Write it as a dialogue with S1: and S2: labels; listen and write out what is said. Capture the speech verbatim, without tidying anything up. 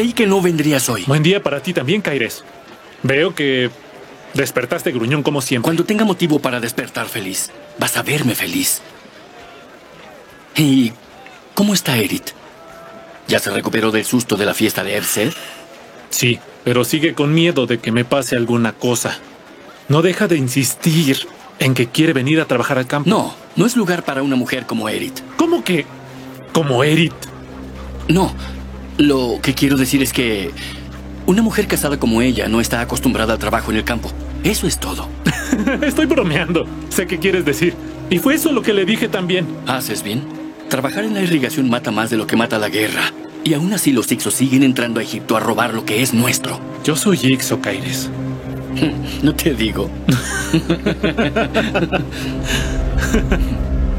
S1: Creí que no vendrías hoy.
S2: Buen día para ti también, Kaires. Veo que despertaste gruñón como siempre.
S1: Cuando tenga motivo para despertar feliz, vas a verme feliz. ¿Y cómo está Erit? ¿Ya se recuperó del susto de la fiesta de Ersed?
S2: Sí, pero sigue con miedo de que me pase alguna cosa. No deja de insistir en que quiere venir a trabajar al campo.
S1: No, no es lugar para una mujer como Erit.
S2: ¿Cómo que como Erit?
S1: No, lo que quiero decir es que una mujer casada como ella no está acostumbrada al trabajo en el campo. Eso es todo.
S2: Estoy bromeando. Sé qué quieres decir. Y fue eso lo que le dije también.
S1: ¿Haces bien? Trabajar en la irrigación mata más de lo que mata la guerra. Y aún así los Ixos siguen entrando a Egipto a robar lo que es nuestro.
S2: Yo soy Ixo, Kaires.
S1: No te digo.